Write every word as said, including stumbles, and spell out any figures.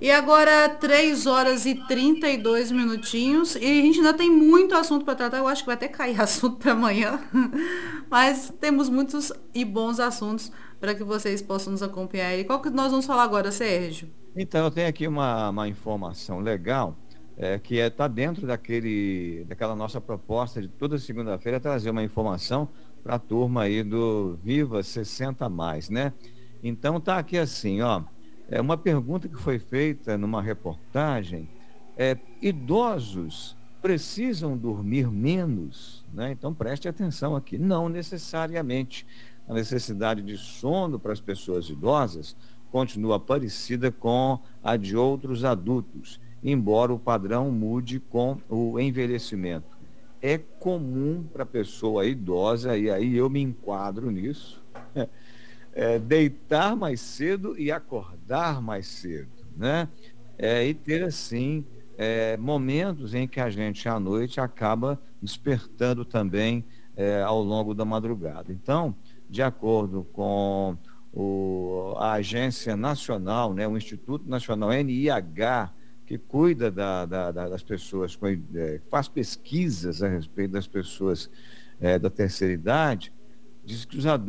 E agora três horas e trinta e dois minutinhos e a gente ainda tem muito assunto para tratar. Eu acho que vai até cair assunto para amanhã, mas temos muitos e bons assuntos para que vocês possam nos acompanhar aí. Qual que nós vamos falar agora, Sérgio? Então, eu tenho aqui uma, uma informação legal, é, que está é, tá dentro daquele, daquela nossa proposta de toda segunda-feira trazer uma informação para a turma aí do Viva sessenta mais, né? Então, tá aqui assim, ó, é uma pergunta que foi feita numa reportagem, é, idosos precisam dormir menos, né? Então, preste atenção aqui, não necessariamente. A necessidade de sono para as pessoas idosas continua parecida com a de outros adultos, embora o padrão mude com o envelhecimento. É comum para a pessoa idosa, e aí eu me enquadro nisso, é, deitar mais cedo e acordar mais cedo, né? É, e ter, assim, é, momentos em que a gente, à noite, acaba despertando também é, ao longo da madrugada. Então, de acordo com o, a Agência Nacional, né, o Instituto Nacional N I H, que cuida da, da, da, das pessoas, com, é, faz pesquisas a respeito das pessoas é, da terceira idade, diz que os adultos